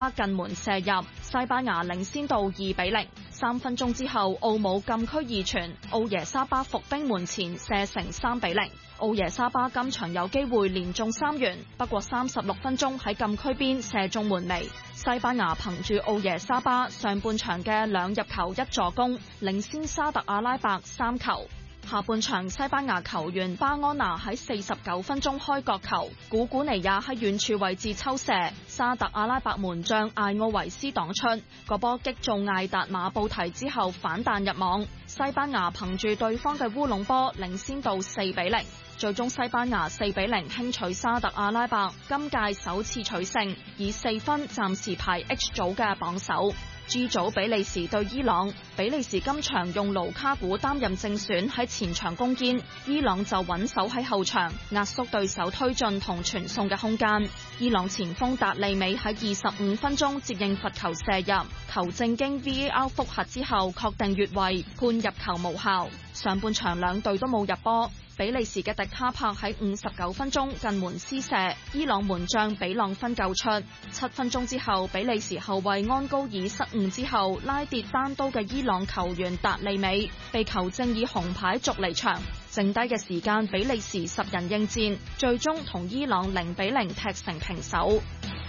近門射入，西班牙領先到2-0。3分鐘之後，奧姆禁區二傳，奧耶沙巴伏兵門前射成3-0。奧耶沙巴今場有機會連中3元，不過36分鐘喺禁區邊射中門楣。西班牙憑住奧耶沙巴上半場嘅2入球1助攻，領先沙特阿拉伯3球。下半場西班牙球員巴安拿喺49分鐘開角球，古古尼亞喺遠處位置抽射，沙特阿拉伯門將艾奧維斯擋出，個波擊中艾達馬布提之後反彈入網，西班牙憑住對方嘅烏龍波領先到4-0。最終西班牙4-0輕取沙特阿拉伯，今屆首次取勝，以4分暫時排 H 組嘅榜首。G 組比利時對伊朗，比利時今場用盧卡古擔任正選喺前場攻堅，伊朗就穩守喺後場，壓縮對手推進同傳送嘅空間。伊朗前鋒達利美喺25分鐘接應罰球射入，球證經 VAR 複核之後確定越位，判入球無效。上半場兩隊都冇入波。比利時嘅迪卡柏喺59分鐘近門施射，伊朗門將比朗芬救出。7分鐘之後，比利時後衛安高爾失誤之後拉跌單刀嘅伊朗球員達利美，被球證以紅牌逐離場。剩低嘅時間，比利時10人應戰，最終同伊朗0-0踢成平手。